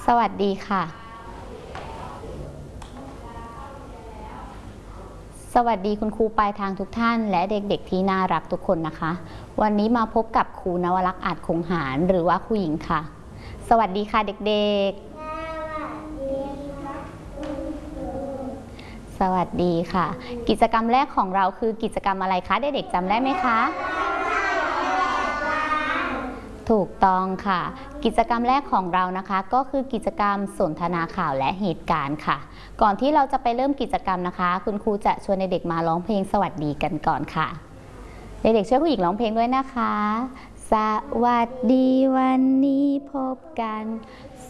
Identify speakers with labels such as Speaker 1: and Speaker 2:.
Speaker 1: สวัสดีค่ะสวัสดีคุณครูปลายทางทุกท่านและเด็กๆที่น่ารักทุกคนนะคะ วันนี้มาพบกับครูนวลักษณ์อาจคงหารหรือว่าครูหญิงค่ะ สวัสดีค่ะเด็กๆสวัสดีค่ะกิจกรรมแรกของเราคือกิจกรรมอะไรคะเด็กๆจำได้ไหมคะถูกต้องค่ะกิจกรรมแรกของเรานะคะก็คือกิจกรรมสนทนาข่าวและเหตุการณ์ค่ะก่อนที่เราจะไปเริ่มกิจกรรมนะคะคุณครูจะชวนเด็กๆมาร้องเพลงสวัสดีกันก่อนค่ะเด็กๆช่วยผู้หญิงร้องเพลงด้วยนะคะสวัสดีวันนี้พบกัน